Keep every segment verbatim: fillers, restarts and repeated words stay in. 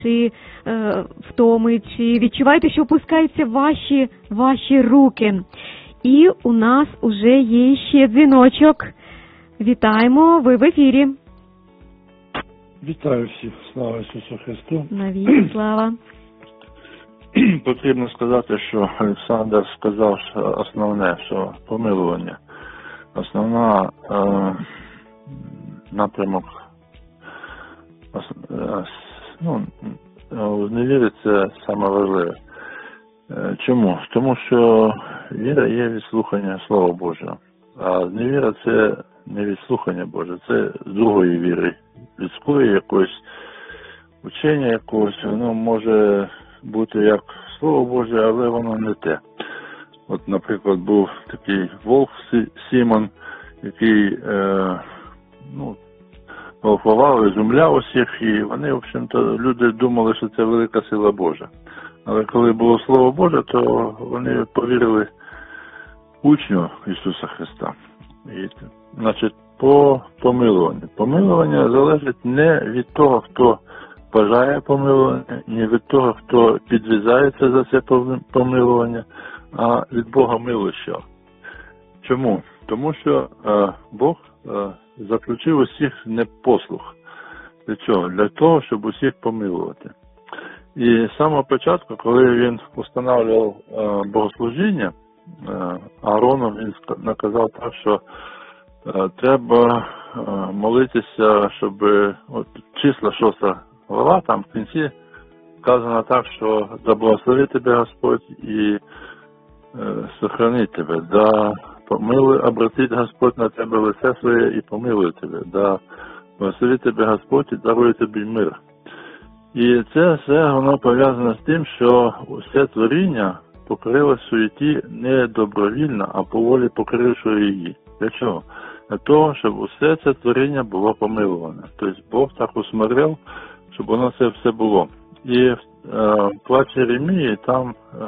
чи е, втоми, чи відчуваєте, що опускаються ваші, ваші руки. І у нас уже є ще дзвіночок. Вітаємо, ви в ефірі. Вітаю всіх, слава Ісусу Христу. Навіки слава. Потрібно сказати, що Олександр сказав що основне, що помилування. Основна е, напрямок ос, е, ну, в невірі це саме важливе. Е, чому? Тому що віра є від слухання Слова Божого. А невіра це не від слухання Боже, це з другої віри. Людської якоїсь учення якогось, воно може бути як Слово Боже, але воно не те. От, наприклад, був такий вовк Сімон, який е, ну, волхвував, ізумляв усіх, і вони, в общем-то, люди думали, що це велика сила Божа. Але коли було Слово Боже, то вони повірили учню Ісуса Христа. І, значить, по помилуванню. Помилування залежить не від того, хто бажає помилування, не від того, хто підв'язається за це помилування, а від Бога милощого. Чому? Тому що е, Бог е, заключив усіх непослух. Для чого? Для того, щоб усіх помилувати. І з самого початку, коли він встановлював е, богослужіння, е, Аароном він наказав так, що е, треба е, молитися, щоб от, числа шоста глава, там в кінці сказано так, що да благослови тебе Господь і е, сохранить тебе, да помилуй, обратить Господь на тебе лице своє і помилує тебе, да благослови тебе Господь і дарує тобі мир. І це все воно пов'язано з тим, що усе творіння покорило суєті не добровільно, а по волі покорившої її. Для чого? Для того, щоб усе це творіння було помилуване. Тобто Бог так усмирив, щоб воно це все було. І е, в платі Єремії, там е,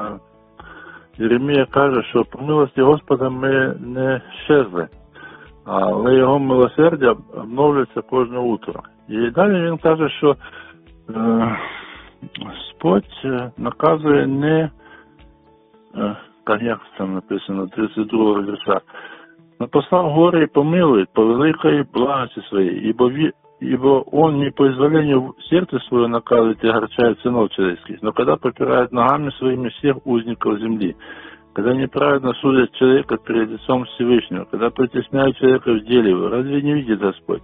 Єремія каже, що по милості Господа ми не щезли, але його милосердя обновлюється кожне утро. І далі він каже, що е, Господь наказує не, е, як там написано, тридцять другого вірша, «Напослав гори і помилует по великой благости своей, ибо, ибо он не по изволению в сердце свое наказывает и огорчает сынов человеческих, но когда попирает ногами своими всех узников земли, когда неправедно судят человека перед лицом Всевышнего, когда притесняют человека в деле его, разве не видит Господь?»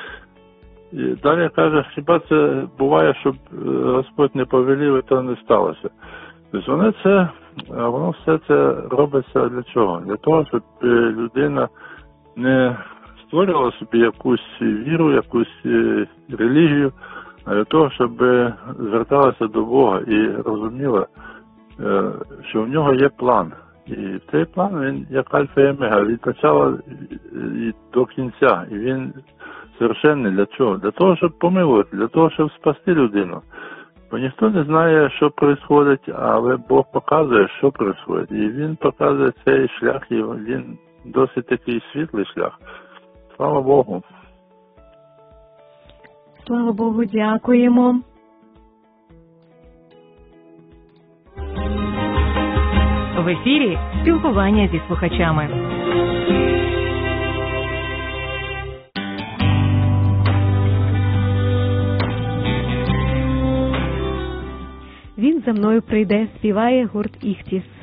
І далі каже, хіба це буває, щоб Господь не повелів, і то не сталося. Тобто воно, це, воно все це робиться для чого? Для того, щоб людина не створювала собі якусь віру, якусь релігію, а для того, щоб зверталася до Бога і розуміла, що в нього є план. І цей план, він як альфа і омега, від початку і до кінця. І він совершенний для чого? Для того, щоб помилувати, для того, щоб спасти людину. Бо ніхто не знає, що відбувається, але Бог показує, що відбувається. І Він показує цей шлях, і він досить такий світлий шлях. Слава Богу. Слава Богу, дякуємо. В ефірі спілкування зі слухачами. Він за мною прийде, співає гурт «Іхтіс».